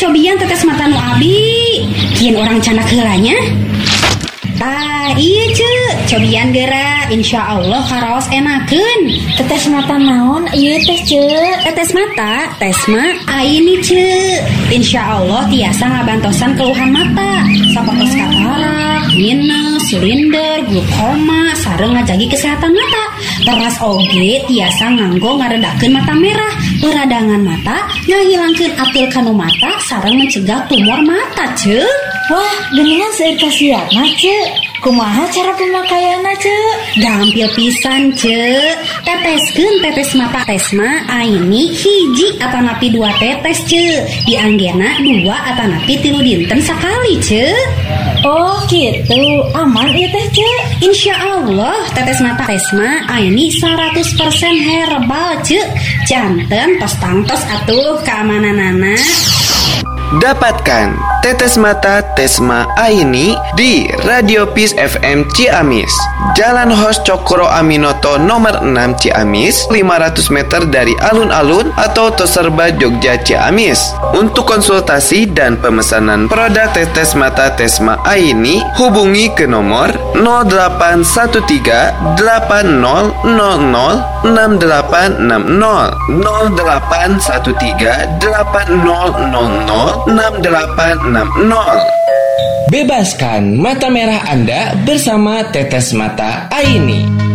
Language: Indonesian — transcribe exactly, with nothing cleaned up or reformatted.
cobian tetes mata nu abi. Kian orang canak heulanya. Tah, iya cek, cobian geura, insya Allah karaos enakeun. Tetes mata naon ieu teh cek? Tetes mata, tes mah aini cek. Insya Allah tiasa ngabantosan keluhan mata, sapertos katarak, minus, silinder, glukoma, sareng ngajagi kesehatan mata. Teras oge tiasa nganggo ngaredakeun mata merah, peradangan mata, ngahilangkeun atil kanu mata, sareng mencegah tumor mata cek. Wah, geningan seueur kasiatna cek. Kumaha cara pemakaianna cek? Gampil pisan cek. Teteskeun tetes mata tesma aini hiji atanapi dua tetes cek. Dianggena dua atanapi tilu dinten sakali cek. Oh gitu, aman ieu teh cek. Insya Allah tetes mata tesma aini seratus persen herbal cek. Janten tos tangtos atuh keamananana. Dapatkan tetes mata Tesma Aini di Radio Peace F M Ciamis, Jalan Hos Cokro Aminoto nomor enam Ciamis, lima ratus meter dari alun-alun atau Toserba Jogja Ciamis. Untuk konsultasi dan pemesanan produk tetes mata Tesma Aini, hubungi ke nomor nol delapan satu tiga delapan nol nol nol enam delapan enam nol nol delapan satu tiga delapan nol nol nol enam delapan enam nol. Bebaskan mata merah Anda bersama tetes mata Aini.